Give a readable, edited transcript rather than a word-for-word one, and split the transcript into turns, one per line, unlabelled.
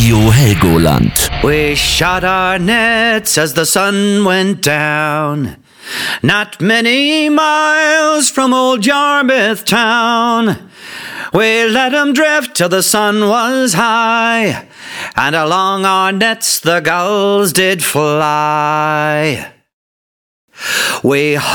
Radio Helgoland.
We shot our nets as the sun went down, not many miles from old Yarmouth town. We let 'em drift till the sun was high, and along our nets the gulls did fly. We